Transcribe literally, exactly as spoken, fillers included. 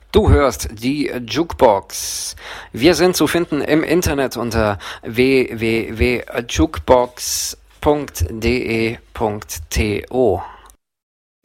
Du hörst die Jukebox. Wir sind zu finden im Internet unter w w w punkt jukebox punkt d e punkt t o.